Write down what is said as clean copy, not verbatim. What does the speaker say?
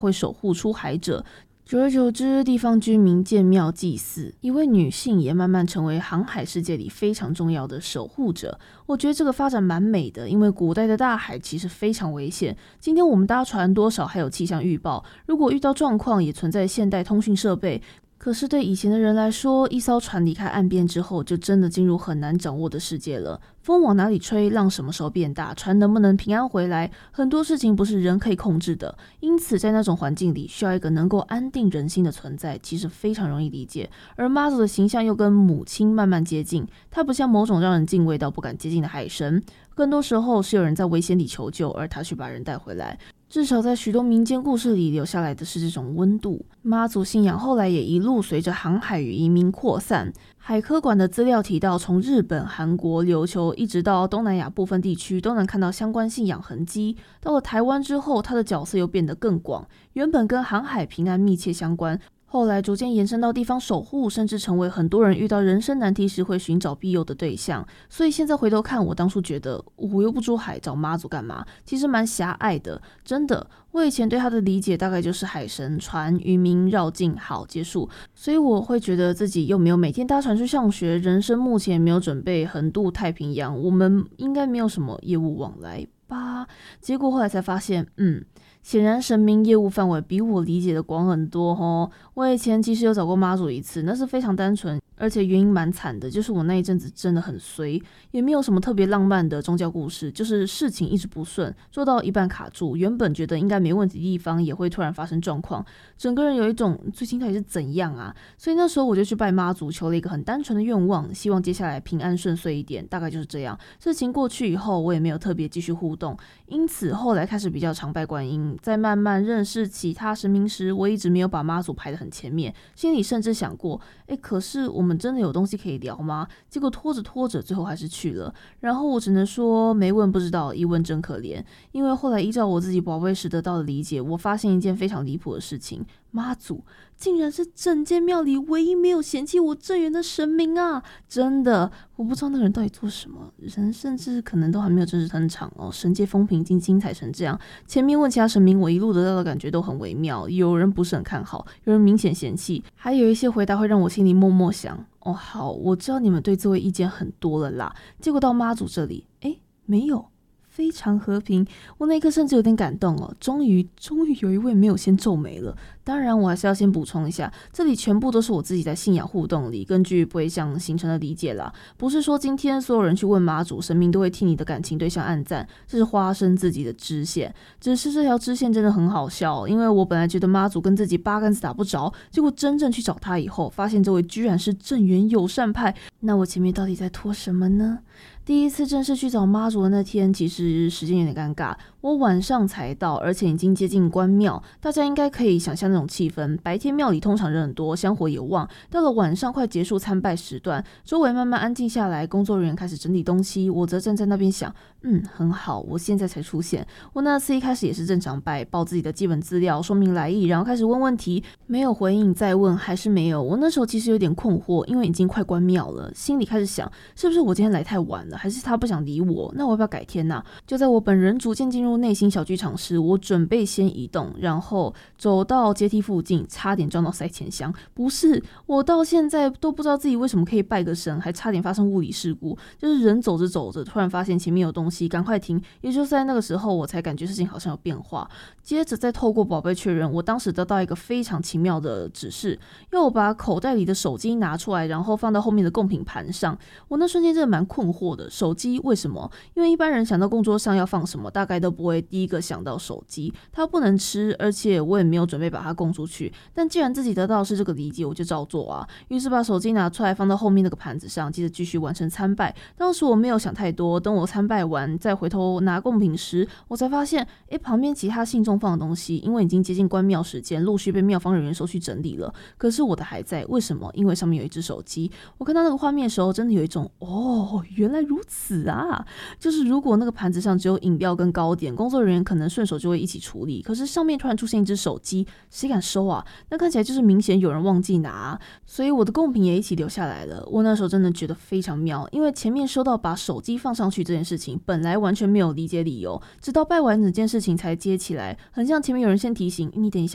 会守护出海者。久而久之，地方居民建庙祭祀，一位女性也慢慢成为航海世界里非常重要的守护者。我觉得这个发展蛮美的，因为古代的大海其实非常危险。今天我们搭船多少还有气象预报，如果遇到状况也存在现代通讯设备。可是对以前的人来说，一艘船离开岸边之后，就真的进入很难掌握的世界了。风往哪里吹，浪什么时候变大，船能不能平安回来，很多事情不是人可以控制的。因此在那种环境里，需要一个能够安定人心的存在，其实非常容易理解。而妈祖的形象又跟母亲慢慢接近，她不像某种让人敬畏到不敢接近的海神，更多时候是有人在危险里求救，而她去把人带回来。至少在许多民间故事里留下来的是这种温度。妈祖信仰后来也一路随着航海与移民扩散。海科馆的资料提到，从日本、韩国、琉球一直到东南亚部分地区都能看到相关信仰痕迹。到了台湾之后，它的角色又变得更广，原本跟航海平安密切相关，后来逐渐延伸到地方守护，甚至成为很多人遇到人生难题时会寻找庇佑的对象。所以现在回头看，我当初觉得我又不出海找妈祖干嘛，其实蛮狭隘的。真的，我以前对他的理解大概就是海神、船、渔民、绕境，好结束。所以我会觉得自己又没有每天搭船去上学，人生目前没有准备横渡太平洋，我们应该没有什么业务往来吧。结果后来才发现，显然神明业务范围比我理解的广很多齁。我以前其实有找过妈祖一次，那是非常单纯，而且原因蛮惨的，就是我那一阵子真的很衰，也没有什么特别浪漫的宗教故事，就是事情一直不顺，做到一半卡住，原本觉得应该没问题的地方也会突然发生状况，整个人有一种最近到底是怎样啊。所以那时候我就去拜妈祖，求了一个很单纯的愿望，希望接下来平安顺遂一点，大概就是这样。事情过去以后，我也没有特别继续互动，因此后来开始比较常拜观音。在慢慢认识其他神明时，我一直没有把妈祖排得很前面，心里甚至想过，可是我们真的有东西可以聊吗？结果拖着拖着，最后还是去了。然后我只能说，没问不知道，一问真可怜。因为后来依照我自己宝贝时得到的理解，我发现一件非常离谱的事情，妈祖竟然是整间庙里唯一没有嫌弃我正缘的神明啊！真的，我不知道那个人到底做什么，人甚至可能都还没有正式登场哦，神界风评已经精彩成这样。前面问其他神明，我一路得到的感觉都很微妙，有人不是很看好，有人明显嫌弃，还有一些回答会让我心里默默想，好，我知道你们对这位意见很多了啦。结果到妈祖这里，没有。非常和平，我那一刻甚至有点感动哦，终于有一位没有先皱眉了。当然我还是要先补充一下，这里全部都是我自己在信仰互动里根据不会象形成的理解啦，不是说今天所有人去问妈祖，神明都会替你的感情对象按赞，这是花生自己的支线。只是这条支线真的很好笑，因为我本来觉得妈祖跟自己八竿子打不着，结果真正去找他以后，发现这位居然是正缘友善派，那我前面到底在拖什么呢？第一次正式去找妈祖的那天，其实时间有点尴尬，我晚上才到，而且已经接近关庙，大家应该可以想象那种气氛。白天庙里通常人很多，香火也旺，到了晚上快结束参拜时段，周围慢慢安静下来，工作人员开始整理东西，我则站在那边想，很好，我现在才出现。我那次一开始也是正常拜，报自己的基本资料，说明来意，然后开始问问题，没有回应再问，还是没有。我那时候其实有点困惑，因为已经快关庙了，心里开始想，是不是我今天来太晚了，还是他不想理我？那我要不要改天啊？就在我本人逐渐进入内心小剧场时，我准备先移动，然后走到阶梯附近，差点撞到塞钱箱。不是，我到现在都不知道自己为什么可以拜个神，还差点发生物理事故。就是人走着走着，突然发现前面有东西，赶快停。也就是在那个时候，我才感觉事情好像有变化。接着再透过宝贝确认，我当时得到一个非常奇妙的指示，要我把口袋里的手机拿出来，然后放到后面的贡品盘上。我那瞬间真的蛮困惑的，手机为什么？因为一般人想到供桌上要放什么，大概都不会第一个想到手机，它不能吃，而且我也没有准备把它供出去。但既然自己得到的是这个理解，我就照做啊。于是把手机拿出来放到后面那个盘子上，接着继续完成参拜。当时我没有想太多，等我参拜完再回头拿贡品时，我才发现，旁边其他信众放的东西，因为已经接近关庙时间，陆续被庙方人员收去整理了。可是我的还在，为什么？因为上面有一只手机。我看到那个画面的时候，真的有一种原来如此啊！就是如果那个盘子上只有饮料跟糕点，工作人员可能顺手就会一起处理。可是上面突然出现一只手机，谁敢收啊？那看起来就是明显有人忘记拿，所以我的贡品也一起留下来了。我那时候真的觉得非常妙，因为前面说到把手机放上去这件事情，本来完全没有理解理由，直到拜完整件事情才接起来，很像前面有人先提醒你等一下。